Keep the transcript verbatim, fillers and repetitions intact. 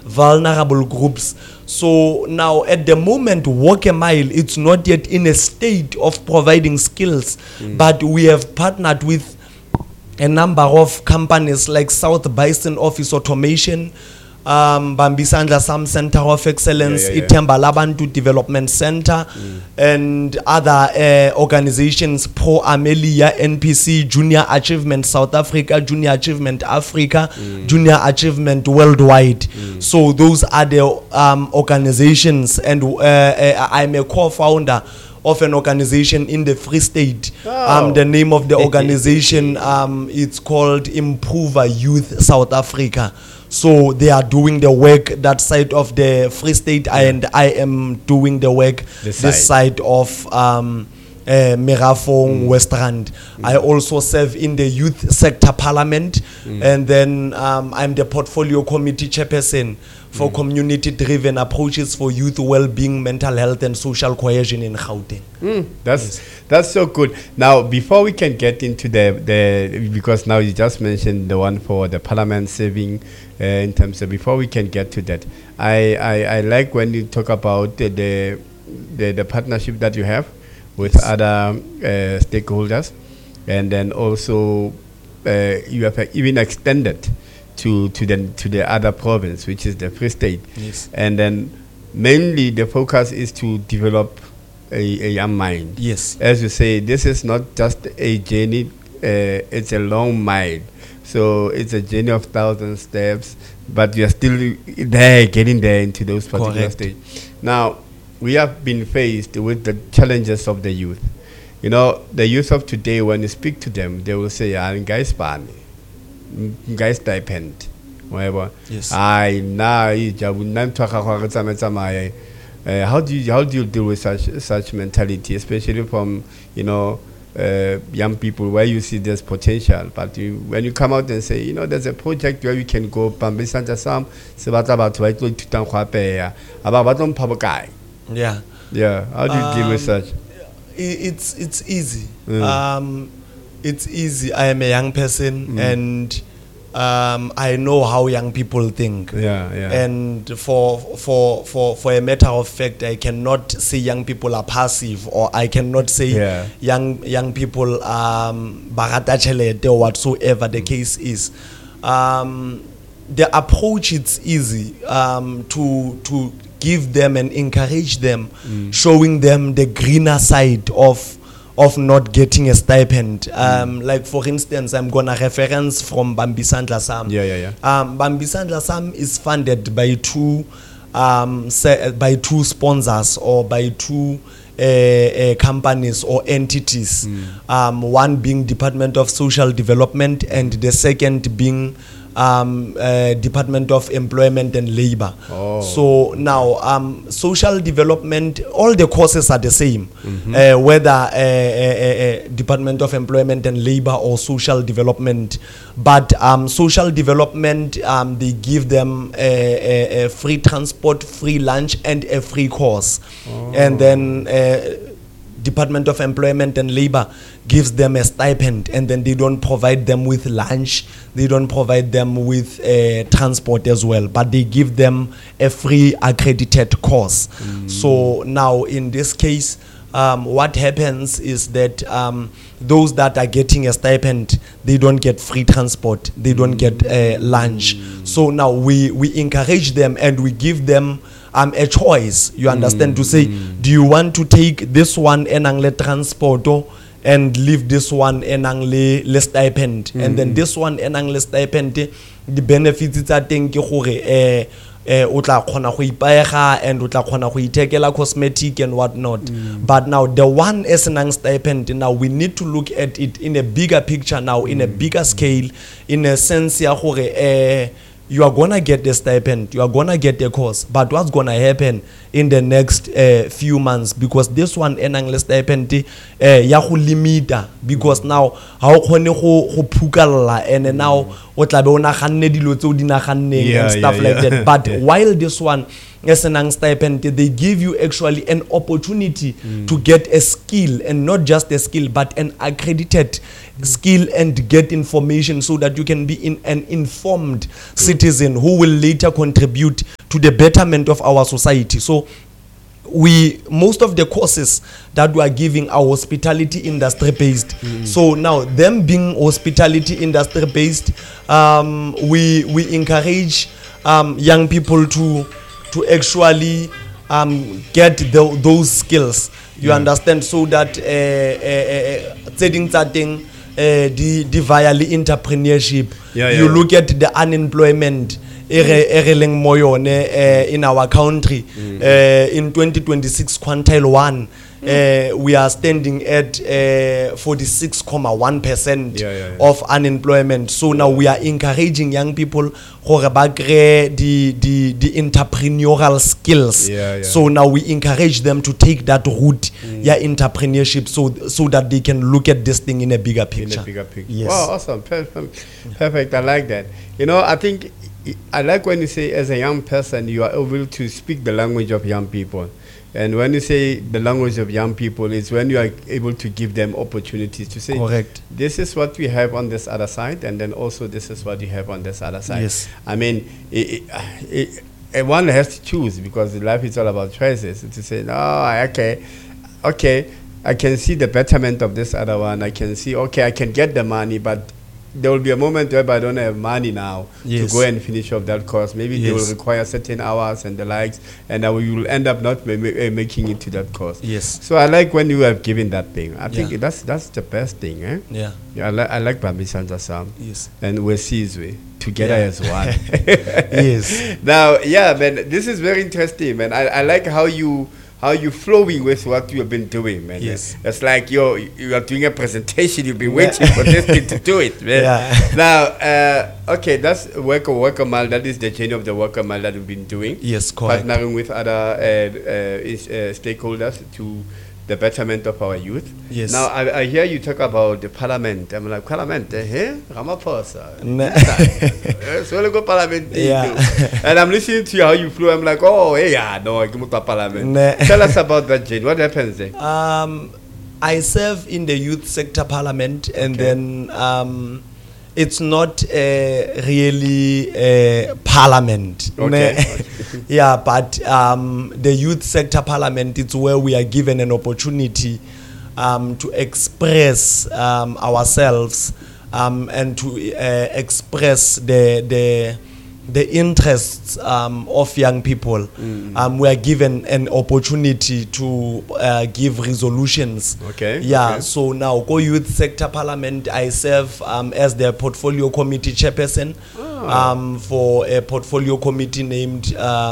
vulnerable groups. So now at the moment, Walk a Mile, it's not yet in a state of providing skills, mm. but we have partnered with a number of companies like South Bison Office Automation, um, Bambisandla Sam Center of Excellence, yeah, yeah, yeah. Itemba Labantu Development Center, mm. and other uh, organizations, Pro Amelia, N P C, Junior Achievement South Africa, Junior Achievement Africa, mm. Junior Achievement Worldwide. Mm. So those are the um, organizations, and uh, uh, I'm a co-founder of an organization in the Free State. Oh. Um, the name of the organization, um, it's called Improver Youth South Africa. So they are doing the work that side of the Free State, yeah. and I am doing the work this, this side. side of um, uh, Merafong, mm. Westrand. Mm. I also serve in the youth sector parliament, mm. and then um, I'm the portfolio committee chairperson for mm. community-driven approaches for youth well-being, mental health, and social cohesion in Gauteng. Mm, that's yes. that's so good. Now, before we can get into the the because now you just mentioned the one for the parliament serving, uh, in terms of before we can get to that, I I, I like when you talk about the the, the, the partnership that you have with yes. other uh, stakeholders, and then also uh, you have even extended to to the to the other province, which is the Free State. Yes. And then mainly the focus is to develop a, a young mind. Yes. As you say, this is not just a journey, uh, it's a long mile. So it's a journey of thousand steps, but we are still there, getting there into those particular stages. Now, we have been faced with the challenges of the youth. You know, the youth of today, when you speak to them, they will say, "I'm guys ban, guys stipend, whatever." Yes. I now uh, how do you how do you deal with such such mentality, especially from you know uh, young people where you see there's potential, but you, when you come out and say, you know, there's a project where we can go, yeah, yeah. How do you um, deal with such? It's it's easy. Mm. Um, it's easy. I am a young person, mm. and um, I know how young people think. Yeah, yeah. And for for for for a matter of fact, I cannot say young people are passive, or I cannot say yeah. young young people um barata chelete or whatsoever the case is. Um, the approach, it's easy um, to to give them and encourage them, mm. showing them the greener side of of not getting a stipend. Um, mm. Like for instance, I'm gonna reference from Bambisandla Sam. Yeah, yeah, yeah. Um, Bambisandla Sam is funded by two um, se- by two sponsors or by two uh, uh, companies or entities. Mm. Um, one being Department of Social Development, and the second being Um, uh, Department of Employment and Labor. Oh. So now, um, social development, all the courses are the same, mm-hmm. uh, whether uh, uh, uh, Department of Employment and Labor or social development. But um, social development, um, they give them a, a, a free transport, free lunch, and a free course. Oh. And then uh, Department of Employment and Labor gives them a stipend, and then they don't provide them with lunch, they don't provide them with uh, transport as well, but they give them a free accredited course. Mm. So now in this case, um, what happens is that um, those that are getting a stipend, they don't get free transport, they don't get uh, lunch. Mm. So now we, we encourage them and we give them Um, a choice, you understand, mm, to say, mm. do you want to take this one enang le transporto and leave this one enang le le stipend, mm. and then this one enang le stipend, the benefits tsa teng ke gore eh eh o tla khona go ipaega and o tla khona go itekela cosmetic and what not. Mm. But now the one as enang stipend, now we need to look at it in a bigger picture now, mm. in a bigger scale, in a sense ya gore eh you are gonna get the stipend, you are gonna get the course, but what's gonna happen in the next uh, few months, because this one enang le stipend uh, ya go limita, because now ha o khone go go phukalla, and now o tla be o naganne dilo tse o di naganneng and stuff yeah, like yeah. that. But while this one as an stipend, they give you actually an opportunity mm. to get a skill, and not just a skill but an accredited mm. skill, and get information so that you can be in an informed mm. citizen who will later contribute to the betterment of our society. So we most of the courses that we are giving are hospitality industry based. Mm. So now them being hospitality industry based, um, we we encourage um, young people to to actually um, get the, those skills. You yeah. understand, so that setting uh, uh, uh, uh, the the via entrepreneurship. Yeah, yeah, you yeah. look at the unemployment mm. in our country. Mm. Uh, in twenty twenty-six quintile one, mm. uh, we are standing at uh, forty-six point one percent yeah, yeah, yeah. of unemployment. So now we are encouraging young people who the the the entrepreneurial skills. Yeah, yeah. So now we encourage them to take that route, mm. yeah, entrepreneurship, so so that they can look at this thing in a bigger picture. In a bigger picture. Yes. Wow, awesome, perfect, perfect. I like that. You know, I think. I like when you say as a young person you are able to speak the language of young people, and when you say the language of young people is when you are able to give them opportunities to say, correct, this is what we have on this other side, and then also this is what you have on this other side. Yes. I mean, it, it, it, one has to choose, because life is all about choices. To say, no, okay, okay, I can see the betterment of this other one. I can see, okay, I can get the money, but there will be a moment where I don't have money now yes. to go and finish off that course. Maybe yes. they will require certain hours and the likes, and uh, you will end up not ma- ma- making it to that course. Yes. So I like when you have given that thing. I think yeah. that's that's the best thing. Eh? Yeah. Yeah. I, li- I like Bambi Sanja Sam. Yes. And we're Sizwe together yeah. as one. Yes. Now, yeah, man, this is very interesting, man. I, I like how you. How you flowing with what you have been doing, man. Yes. It's like you're, you are doing a presentation, you've been waiting for this thing to do it, man. Yeah. Now, uh, okay, that's Worker Worker Mal, that is the journey of the Worker Mal that we've been doing. Yes, correct. Partnering with other uh, uh, is, uh, stakeholders to the betterment of our youth. Yes. Now, I, I hear you talk about the parliament. I'm like, parliament, eh? Ramaphosa. So we go parliament. Yeah. And I'm listening to you, how you flow. I'm like, oh, hey, yeah, no, I go to parliament. Tell us about that, Jane. What happens there? Um, I serve in the youth sector parliament, and okay. then um, it's not uh, really a parliament. Okay. Yeah, but um, the youth sector parliament, it's where we are given an opportunity um, to express um, ourselves um, and to uh, express the the the interests um, of young people. Mm. Um, we are given an opportunity to uh, give resolutions. Okay. Yeah. Okay. So now, go youth sector parliament. I serve um, as the portfolio committee chairperson oh. um, for a portfolio committee named. Uh,